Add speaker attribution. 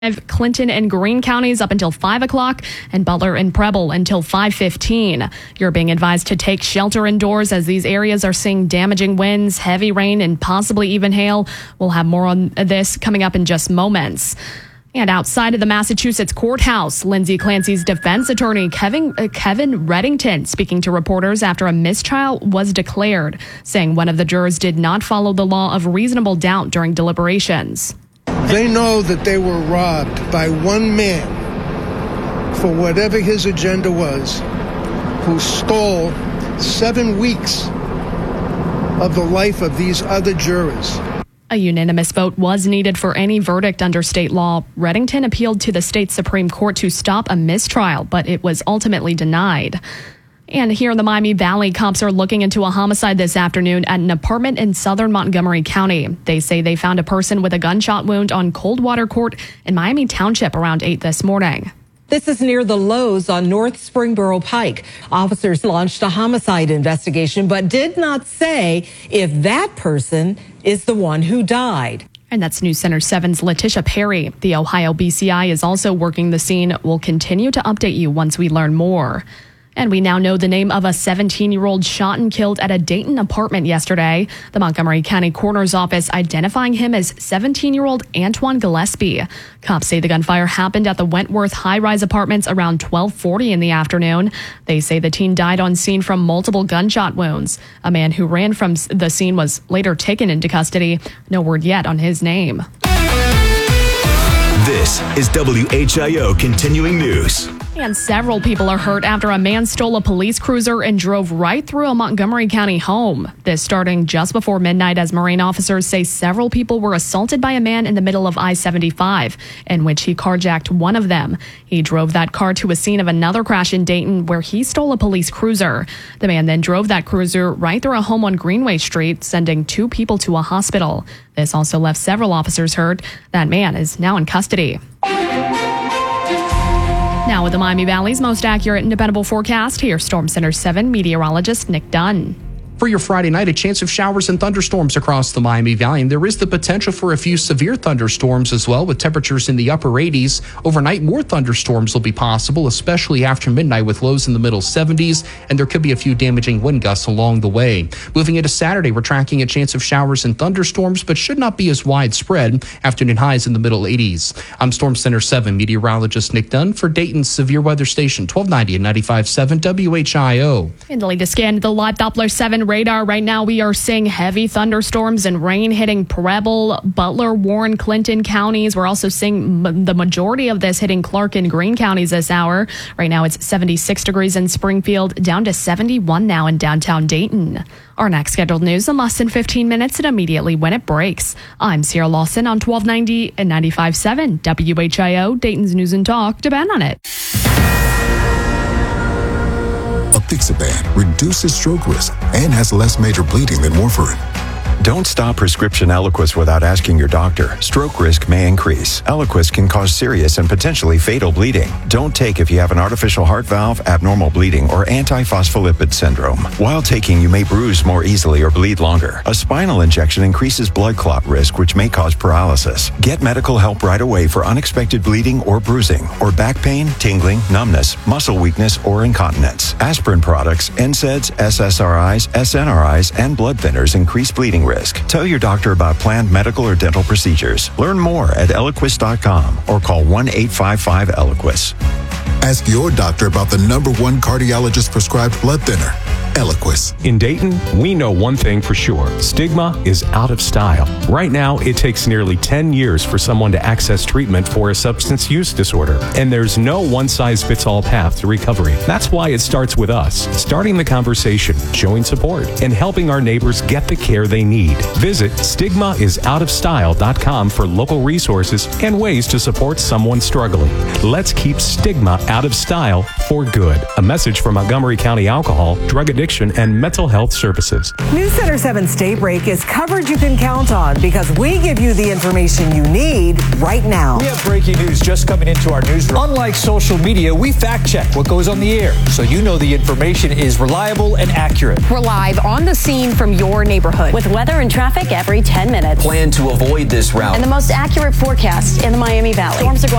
Speaker 1: Clinton and Greene counties up until 5 o'clock, and Butler and Preble until 5:15. You're being advised to take shelter indoors as these areas are seeing damaging winds, heavy rain, and possibly even hail. We'll have more on this coming up in just moments. And outside of the Massachusetts courthouse, Lindsay Clancy's defense attorney, Kevin Reddington, speaking to reporters after a mistrial was declared, saying one of the jurors did not follow the law of reasonable doubt during deliberations.
Speaker 2: They know that they were robbed by one man for whatever his agenda was, who stole 7 weeks of the life of these other jurors.
Speaker 1: A unanimous vote was needed for any verdict under state law. Reddington appealed to the state Supreme Court to stop a mistrial, but it was ultimately denied. And here in the Miami Valley, cops are looking into a homicide this afternoon at an apartment in southern Montgomery County. They say they found a person with a gunshot wound on Coldwater Court in Miami Township around 8 this morning.
Speaker 3: This is near the Lowe's on North Springboro Pike. Officers launched a homicide investigation, but did not say if that person is the one who died.
Speaker 1: And that's News Center 7's Letitia Perry. The Ohio BCI is also working the scene. We'll continue to update you once we learn more. And we now know the name of a 17-year-old shot and killed at a Dayton apartment yesterday. The Montgomery County Coroner's Office identifying him as 17-year-old Antoine Gillespie. Cops say the gunfire happened at the Wentworth high-rise apartments around 12:40 in the afternoon. They say the teen died on scene from multiple gunshot wounds. A man who ran from the scene was later taken into custody. No word yet on his name.
Speaker 4: This is WHIO Continuing News.
Speaker 1: And several people are hurt after a man stole a police cruiser and drove right through a Montgomery County home. This starting just before midnight as Marine officers say several people were assaulted by a man in the middle of I-75, in which he carjacked one of them. He drove that car to a scene of another crash in Dayton where he stole a police cruiser. The man then drove that cruiser right through a home on Greenway Street, sending 2 people to a hospital. This also left several officers hurt. That man is now in custody. Now with the Miami Valley's most accurate and dependable forecast, here's Storm Center 7 meteorologist Nick Dunn.
Speaker 5: For your Friday night, a chance of showers and thunderstorms across the Miami Valley. And there is the potential for a few severe thunderstorms as well, with temperatures in the upper 80s. Overnight, more thunderstorms will be possible, especially after midnight, with lows in the middle 70s. And there could be a few damaging wind gusts along the way. Moving into Saturday, we're tracking a chance of showers and thunderstorms, but should not be as widespread. Afternoon highs in the middle 80s. I'm Storm Center 7 meteorologist Nick Dunn for Dayton's Severe Weather Station, 1290 and 95.7 WHIO.
Speaker 1: In the latest scan, the live Doppler 7 radar. Right now, we are seeing heavy thunderstorms and rain hitting Preble, Butler, Warren, Clinton counties. We're also seeing the majority of this hitting Clark and Greene counties this hour. Right now, it's 76 degrees in Springfield, down to 71 now in downtown Dayton. Our next scheduled news in less than 15 minutes and immediately when it breaks. I'm Sierra Lawson on 1290 and 95.7 WHIO, Dayton's News and Talk. Depend on it.
Speaker 6: Apixaban reduces stroke risk and has less major bleeding than warfarin.
Speaker 7: Don't stop prescription Eliquis without asking your doctor. Stroke risk may increase. Eliquis can cause serious and potentially fatal bleeding. Don't take if you have an artificial heart valve, abnormal bleeding, or antiphospholipid syndrome. While taking, you may bruise more easily or bleed longer. A spinal injection increases blood clot risk, which may cause paralysis. Get medical help right away for unexpected bleeding or bruising, or back pain, tingling, numbness, muscle weakness, or incontinence. Aspirin products, NSAIDs, SSRIs, SNRIs, and blood thinners increase bleeding risk. Tell your doctor about planned medical or dental procedures. Learn more at Eliquis.com or call 1-855-ELIQUIS.
Speaker 6: Ask your doctor about the #1 cardiologist prescribed blood thinner, Eliquis.
Speaker 8: In Dayton, we know one thing for sure. Stigma is out of style. Right now, it takes nearly 10 years for someone to access treatment for a substance use disorder. And there's no one-size-fits-all path to recovery. That's why it starts with us, starting the conversation, showing support, and helping our neighbors get the care they need. Visit stigmaisoutofstyle.com for local resources and ways to support someone struggling. Let's keep stigma out of style for good. A message from Montgomery County Alcohol, Drug Addiction addiction and mental health services.
Speaker 3: News Center 7's Daybreak is coverage you can count on because we give you the information you need right now.
Speaker 9: We have breaking news just coming into our newsroom. Unlike social media, we fact check what goes on the air so you know the information is reliable and accurate.
Speaker 10: We're live on the scene from your neighborhood with weather and traffic every 10 minutes.
Speaker 11: Plan to avoid this route.
Speaker 10: And the most accurate forecast in the Miami Valley. Storms are going